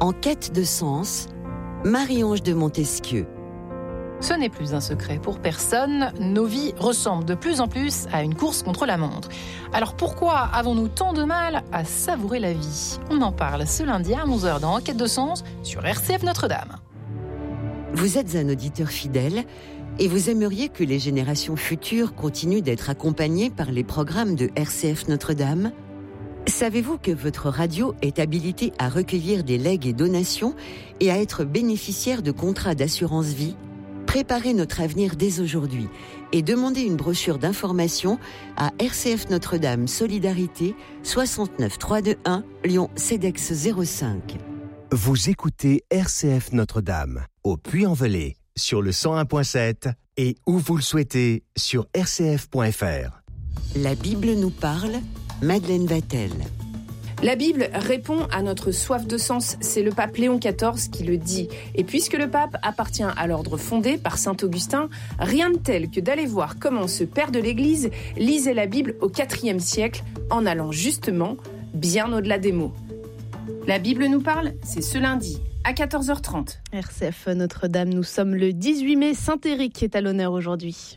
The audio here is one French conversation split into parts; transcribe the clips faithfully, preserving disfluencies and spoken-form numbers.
En quête de sens, Marie-Ange de Montesquieu. Ce n'est plus un secret pour personne, nos vies ressemblent de plus en plus à une course contre la montre. Alors pourquoi avons-nous tant de mal à savourer la vie ? On en parle ce lundi à onze heures dans En quête de sens sur R C F Notre-Dame. Vous êtes un auditeur fidèle et vous aimeriez que les générations futures continuent d'être accompagnées par les programmes de R C F Notre-Dame ? Savez-vous que votre radio est habilitée à recueillir des legs et donations et à être bénéficiaire de contrats d'assurance vie ? Préparez notre avenir dès aujourd'hui et demandez une brochure d'information à R C F Notre-Dame Solidarité soixante-neuf trois cent vingt-et-un Lyon Cedex zéro cinq. Vous écoutez R C F Notre-Dame au Puy-en-Velay sur le cent un virgule sept et où vous le souhaitez sur r c f point f r. La Bible nous parle, Madeleine Vatel. La Bible répond à notre soif de sens, c'est le pape Léon quatorze qui le dit. Et puisque le pape appartient à l'ordre fondé par saint Augustin, rien de tel que d'aller voir comment ce père de l'Église lisait la Bible au quatrième siècle en allant justement bien au-delà des mots. La Bible nous parle, c'est ce lundi à quatorze heures trente. R C F Notre-Dame, nous sommes le dix-huit mai, Saint-Éric est à l'honneur aujourd'hui.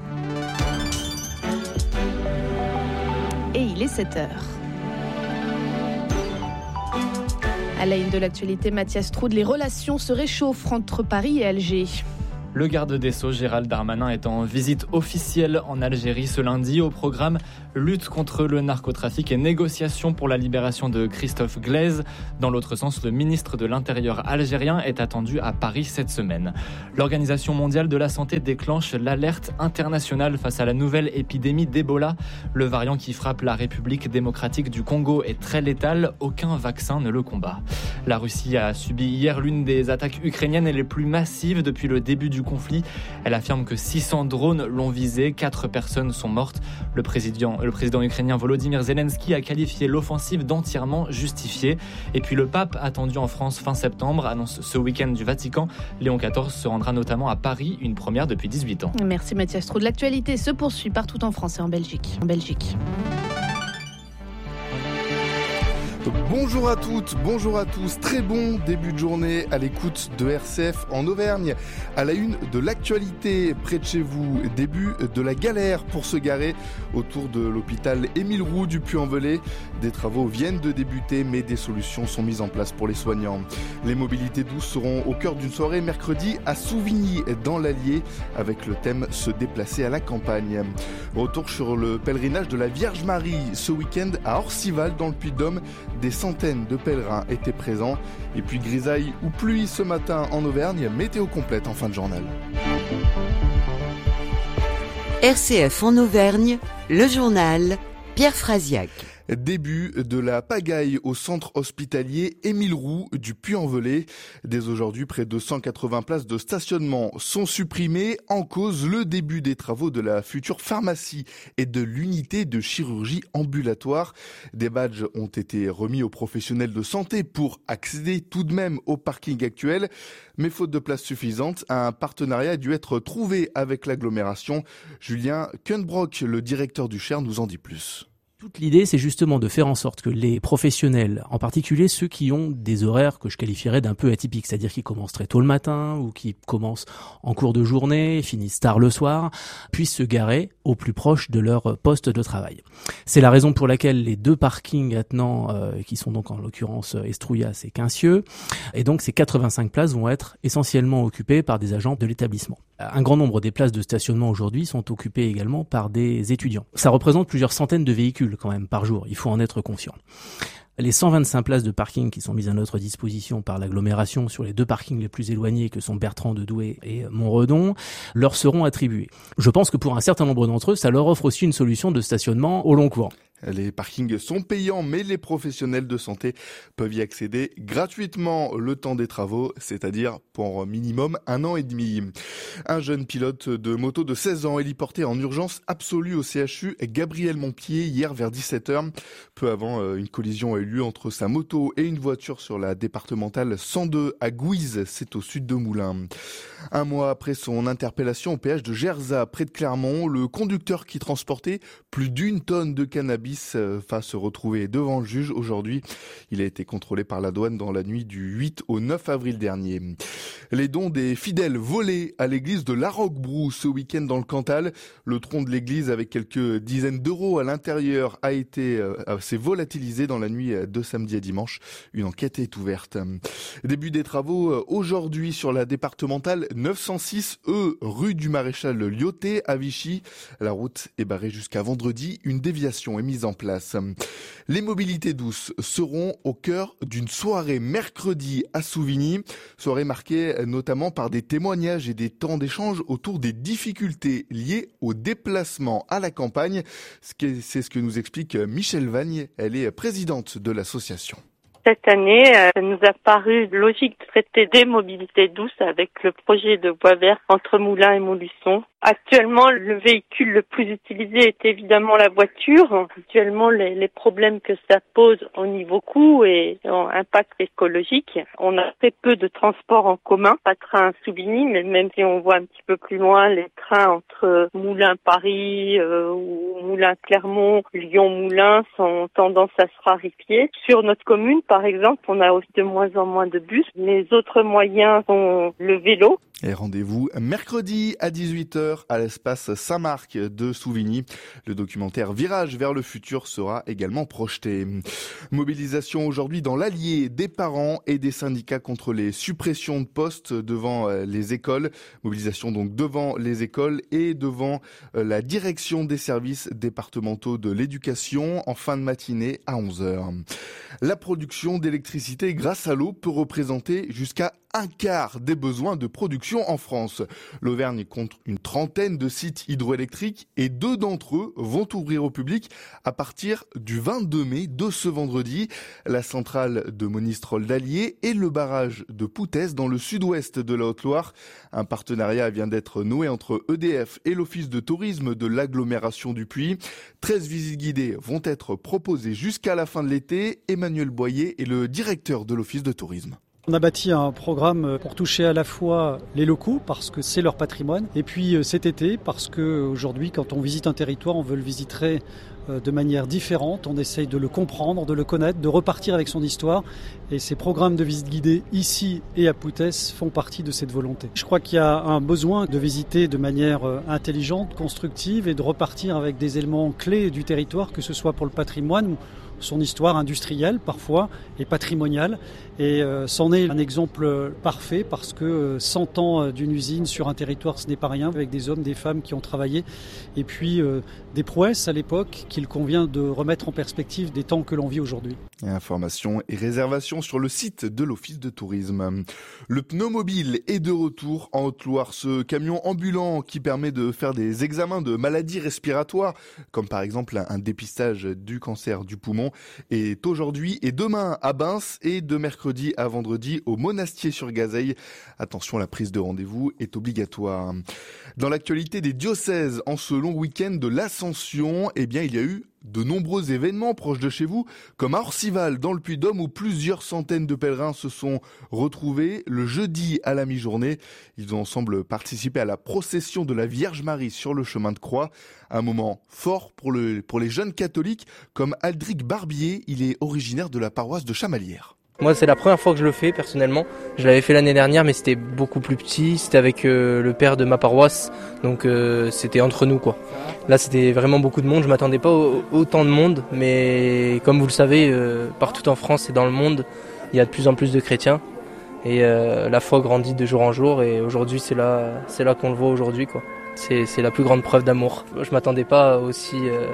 Et il est sept heures. À la une de l'actualité, Mathias Troude, les relations se réchauffent entre Paris et Alger. Le garde des Sceaux, Gérald Darmanin, est en visite officielle en Algérie ce lundi. Au programme, lutte contre le narcotrafic et négociation pour la libération de Christophe Glaise. Dans l'autre sens, le ministre de l'Intérieur algérien est attendu à Paris cette semaine. L'Organisation mondiale de la santé déclenche l'alerte internationale face à la nouvelle épidémie d'Ebola. Le variant qui frappe la République démocratique du Congo est très létal. Aucun vaccin ne le combat. La Russie a subi hier l'une des attaques ukrainiennes les plus massives depuis le début du conflit. Elle affirme que six cents drones l'ont visé, quatre personnes sont mortes. Le président, le président ukrainien Volodymyr Zelensky a qualifié l'offensive d'entièrement justifiée. Et puis le pape, attendu en France fin septembre, annonce ce week-end du Vatican. Léon quatorze se rendra notamment à Paris, une première depuis dix-huit ans. Merci Mathias Troude. L'actualité se poursuit partout en France et en Belgique. En Belgique. Bonjour à toutes, bonjour à tous, très bon début de journée à l'écoute de R C F en Auvergne. À la une de l'actualité près de chez vous, début de la galère pour se garer autour de l'hôpital Émile Roux du Puy-en-Velay. Des travaux viennent de débuter mais des solutions sont mises en place pour les soignants. Les mobilités douces seront au cœur d'une soirée mercredi à Souvigny dans l'Allier avec le thème se déplacer à la campagne. Retour sur le pèlerinage de la Vierge Marie ce week-end à Orcival dans le Puy-de-Dôme. Des centaines de pèlerins étaient présents. Et puis grisaille ou pluie ce matin en Auvergne, météo complète en fin de journal. R C F en Auvergne, le journal Pierre Frasiac. Début de la pagaille au centre hospitalier Émile Roux du Puy-en-Velay. Dès aujourd'hui, près de cent quatre-vingts places de stationnement sont supprimées. En cause, le début des travaux de la future pharmacie et de l'unité de chirurgie ambulatoire. Des badges ont été remis aux professionnels de santé pour accéder tout de même au parking actuel. Mais faute de place suffisante, un partenariat a dû être trouvé avec l'agglomération. Julien Kuenbrock, le directeur du Cher, nous en dit plus. Toute l'idée, c'est justement de faire en sorte que les professionnels, en particulier ceux qui ont des horaires que je qualifierais d'un peu atypiques, c'est-à-dire qui commencent très tôt le matin ou qui commencent en cours de journée, finissent tard le soir, puissent se garer au plus proche de leur poste de travail. C'est la raison pour laquelle les deux parkings attenants, euh, qui sont donc en l'occurrence Estrouillas et Quincieux, et donc ces quatre-vingt-cinq places vont être essentiellement occupées par des agents de l'établissement. Un grand nombre des places de stationnement aujourd'hui sont occupées également par des étudiants. Ça représente plusieurs centaines de véhicules quand même par jour, il faut en être conscient. Les cent vingt-cinq places de parking qui sont mises à notre disposition par l'agglomération sur les deux parkings les plus éloignés que sont Bertrand de Douai et Montredon leur seront attribuées. Je pense que pour un certain nombre d'entre eux, ça leur offre aussi une solution de stationnement au long cours. Les parkings sont payants, mais les professionnels de santé peuvent y accéder gratuitement le temps des travaux, c'est-à-dire pour minimum un an et demi. Un jeune pilote de moto de seize ans est héliporté en urgence absolue au C H U Gabriel Montpied hier vers dix-sept heures. Peu avant, une collision a eu lieu entre sa moto et une voiture sur la départementale cent deux à Gouise, c'est au sud de Moulins. Un mois après son interpellation au péage de Gerzat, près de Clermont, le conducteur qui transportait plus d'une tonne de cannabis Bis va se retrouver devant le juge aujourd'hui. Il a été contrôlé par la douane dans la nuit du huit au neuf avril dernier. Les dons des fidèles volés à l'église de Larocque-Brou ce week-end dans le Cantal. Le tronc de l'église avec quelques dizaines d'euros à l'intérieur a été euh, s'est volatilisé dans la nuit de samedi à dimanche. Une enquête est ouverte. Début des travaux aujourd'hui sur la départementale neuf cent six E rue du Maréchal Lyoté à Vichy. La route est barrée jusqu'à vendredi. Une déviation est mise en place. Les mobilités douces seront au cœur d'une soirée mercredi à Souvigny. Soirée marquée notamment par des témoignages et des temps d'échange autour des difficultés liées au déplacement à la campagne. C'est ce que nous explique Michèle Vagne. Elle est présidente de l'association. Cette année, ça nous a paru logique de traiter des mobilités douces avec le projet de voie verte entre Moulins et Montluçon. Actuellement, le véhicule le plus utilisé est évidemment la voiture. Actuellement, les, les problèmes que ça pose au niveau coût et en impact écologique. On a très peu de transports en commun, pas de train à Souvigny, mais même si on voit un petit peu plus loin, les trains entre Moulins-Paris euh, ou Moulins-Clermont, Lyon-Moulins sont tendance à se raréfier. Sur notre commune, par exemple, on a aussi de moins en moins de bus. Les autres moyens sont le vélo. Et rendez-vous mercredi à dix-huit heures à l'espace Saint-Marc de Souvigny. Le documentaire Virage vers le futur sera également projeté. Mobilisation aujourd'hui dans l'Allier des parents et des syndicats contre les suppressions de postes devant les écoles. Mobilisation donc devant les écoles et devant la direction des services départementaux de l'éducation en fin de matinée à onze heures. La production d'électricité grâce à l'eau peut représenter jusqu'à un quart des besoins de production en France. L'Auvergne compte une trentaine de sites hydroélectriques et deux d'entre eux vont ouvrir au public à partir du vingt-deux mai de ce vendredi. La centrale de Monistrol d'Allier et le barrage de Poutès dans le sud-ouest de la Haute-Loire. Un partenariat vient d'être noué entre E D F et l'Office de tourisme de l'agglomération du Puy. treize visites guidées vont être proposées jusqu'à la fin de l'été. Emmanuel Boyer est le directeur de l'Office de tourisme. On a bâti un programme pour toucher à la fois les locaux parce que c'est leur patrimoine et puis cet été parce que aujourd'hui quand on visite un territoire on veut le visiter de manière différente, on essaye de le comprendre, de le connaître, de repartir avec son histoire et ces programmes de visite guidée ici et à Poutès font partie de cette volonté. Je crois qu'il y a un besoin de visiter de manière intelligente, constructive et de repartir avec des éléments clés du territoire, que ce soit pour le patrimoine ou son histoire industrielle parfois et patrimoniale. Et euh, c'en est un exemple parfait parce que euh, cent ans d'une usine sur un territoire, ce n'est pas rien, avec des hommes, des femmes qui ont travaillé et puis euh, des prouesses à l'époque qu'il convient de remettre en perspective des temps que l'on vit aujourd'hui. Informations et réservations sur le site de l'Office de tourisme. Le pneumobile est de retour en Haute-Loire. Ce camion ambulant qui permet de faire des examens de maladies respiratoires, comme par exemple un dépistage du cancer du poumon, est aujourd'hui et demain à Binche et de mercredi à vendredi au Monastier-sur-Gazeille. Attention, la prise de rendez-vous est obligatoire. Dans l'actualité des diocèses, en ce long week-end de l'Ascension, eh bien, il y a eu de nombreux événements proches de chez vous, comme à Orcival, dans le Puy-de-Dôme, où plusieurs centaines de pèlerins se sont retrouvés le jeudi à la mi-journée. Ils ont ensemble participé à la procession de la Vierge Marie sur le chemin de croix. Un moment fort pour, le, pour les jeunes catholiques, comme Aldric Barbier. Il est originaire de la paroisse de Chamalières. Moi, c'est la première fois que je le fais, personnellement. Je l'avais fait l'année dernière, mais c'était beaucoup plus petit. C'était avec euh, le père de ma paroisse, donc euh, c'était entre nous, quoi. Là, c'était vraiment beaucoup de monde. Je m'attendais pas au, autant de monde, mais comme vous le savez, euh, partout en France et dans le monde, il y a de plus en plus de chrétiens. Et euh, la foi grandit de jour en jour, et aujourd'hui, c'est là, c'est là qu'on le voit aujourd'hui, quoi. C'est, c'est la plus grande preuve d'amour. Je m'attendais pas aussi, euh,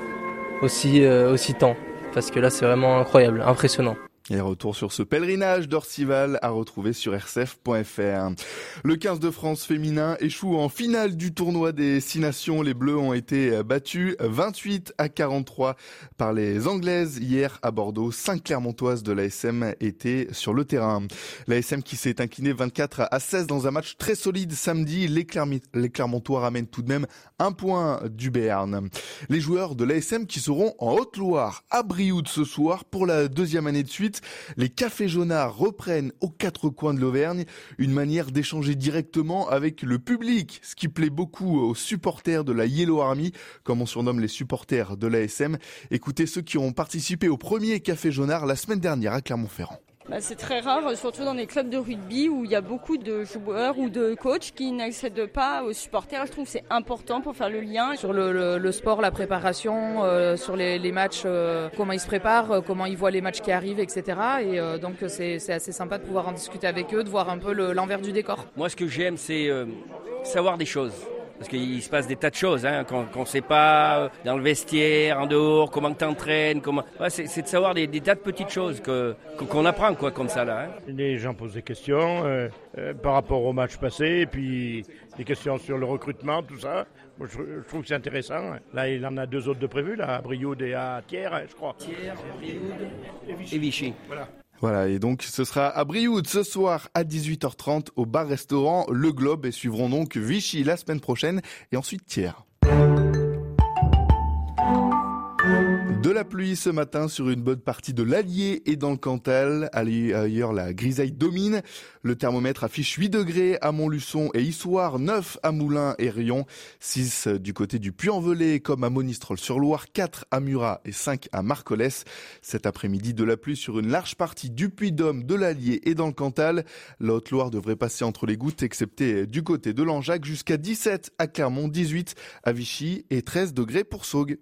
aussi, euh, aussi tant, parce que là, c'est vraiment incroyable, impressionnant. Et retour sur ce pèlerinage d'Orcival à retrouver sur r c f point f r. Le quinze de France féminin échoue en finale du tournoi des Six Nations. Les Bleus ont été battus vingt-huit à quarante-trois par les Anglaises hier à Bordeaux. Cinq Clermontoises de l'A S M étaient sur le terrain. L'A S M qui s'est incliné vingt-quatre à seize dans un match très solide samedi. Les, Clermi- les Clermontois ramènent tout de même un point du Béarn. Les joueurs de l'A S M qui seront en Haute-Loire à Brioude ce soir pour la deuxième année de suite. foot. Les cafés jaunards reprennent aux quatre coins de l'Auvergne, une manière d'échanger directement avec le public, ce qui plaît beaucoup aux supporters de la Yellow Army, comme on surnomme les supporters de l'A S M. Écoutez ceux qui ont participé au premier café jaunard la semaine dernière à Clermont-Ferrand. Bah, c'est très rare, surtout dans les clubs de rugby où il y a beaucoup de joueurs ou de coachs qui n'accèdent pas aux supporters. Je trouve que c'est important pour faire le lien. Sur le, le, le sport, la préparation, euh, sur les, les matchs, euh, comment ils se préparent, euh, comment ils voient les matchs qui arrivent, et cetera. Et euh, donc c'est, c'est assez sympa de pouvoir en discuter avec eux, de voir un peu le, l'envers du décor. Moi, ce que j'aime, c'est euh, savoir des choses. Parce qu'il se passe des tas de choses, hein, qu'on ne sait pas dans le vestiaire, en dehors, comment tu t'entraînes, comment... Ouais, c'est, c'est de savoir des, des tas de petites choses que, qu'on apprend quoi, comme ça. Là, hein. Les gens posent des questions euh, euh, par rapport au match passé, et puis des questions sur le recrutement, tout ça. Moi, je, je trouve que c'est intéressant. Là, il en a deux autres de prévus, là, à Brioude et à Thiers, je crois. Thiers, Brioude et Vichy. Et Vichy. Voilà. Voilà, et donc ce sera à Brioude ce soir à dix-huit heures trente au bar-restaurant Le Globe et suivront donc Vichy la semaine prochaine et ensuite Thiers. De la pluie ce matin sur une bonne partie de l'Allier et dans le Cantal. Ailleurs, la grisaille domine. Le thermomètre affiche huit degrés à Montluçon et Issoire, neuf à Moulins et Rion, six du côté du Puy-en-Velay comme à Monistrol-sur-Loire, quatre à Murat et cinq à Marcollès. Cet après-midi, de la pluie sur une large partie du Puy-de-Dôme, de l'Allier et dans le Cantal. La Haute-Loire devrait passer entre les gouttes, excepté du côté de Langeac, jusqu'à dix-sept à Clermont, dix-huit à Vichy et treize degrés pour Saugues.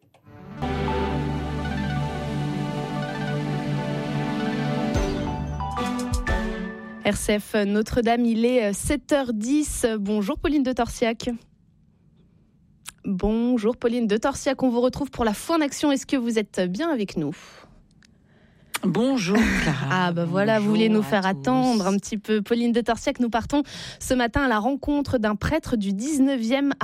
R C F Notre-Dame, il est sept heures dix. Bonjour Pauline de Torsiac. Bonjour Pauline de Torsiac, on vous retrouve pour la Foi en Action. Est-ce que vous êtes bien avec nous ? Bonjour Clara. Ah bah voilà, Bonjour vous voulez nous faire tous. attendre un petit peu. Pauline de Torsiac, nous partons ce matin à la rencontre d'un prêtre du dix-neuvième